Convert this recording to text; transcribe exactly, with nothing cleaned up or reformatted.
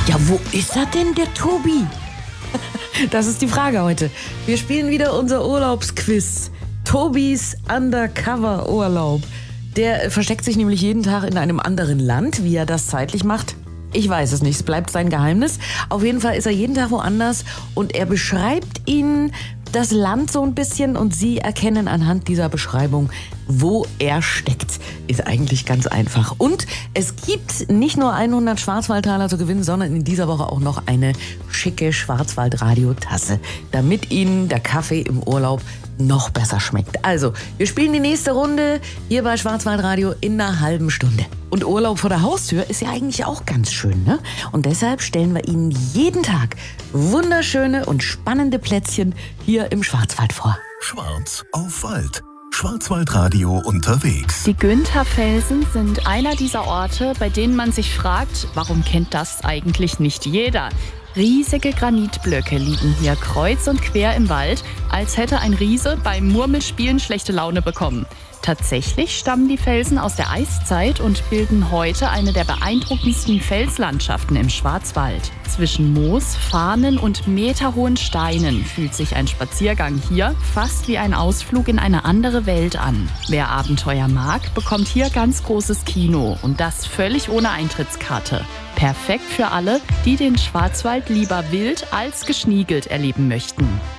Ja, wo ist er denn, der Tobi? Das ist die Frage heute. Wir spielen wieder unser Urlaubsquiz. Tobis Undercover-Urlaub. Der versteckt sich nämlich jeden Tag in einem anderen Land. Wie er das zeitlich macht, ich weiß es nicht. Es bleibt sein Geheimnis. Auf jeden Fall ist er jeden Tag woanders und er beschreibt Ihnen das Land so ein bisschen und Sie erkennen anhand dieser Beschreibung, wo er steckt. Ist eigentlich ganz einfach. Und es gibt nicht nur hundert Schwarzwaldtaler zu gewinnen, sondern in dieser Woche auch noch eine schicke Schwarzwaldradio-Tasse, damit Ihnen der Kaffee im Urlaub noch besser schmeckt. Also, wir spielen die nächste Runde hier bei Schwarzwaldradio in einer halben Stunde. Und Urlaub vor der Haustür ist ja eigentlich auch ganz schön, ne? Und deshalb stellen wir Ihnen jeden Tag wunderschöne und spannende Plätzchen hier im Schwarzwald vor. Schwarz auf Wald. Schwarzwaldradio unterwegs. Die Güntherfelsen sind einer dieser Orte, bei denen man sich fragt, warum kennt das eigentlich nicht jeder? Riesige Granitblöcke liegen hier kreuz und quer im Wald, als hätte ein Riese beim Murmelspielen schlechte Laune bekommen. Tatsächlich stammen die Felsen aus der Eiszeit und bilden heute eine der beeindruckendsten Felslandschaften im Schwarzwald. Zwischen Moos, Farnen und meterhohen Steinen fühlt sich ein Spaziergang hier fast wie ein Ausflug in eine andere Welt an. Wer Abenteuer mag, bekommt hier ganz großes Kino und das völlig ohne Eintrittskarte. Perfekt für alle, die den Schwarzwald lieber wild als geschniegelt erleben möchten.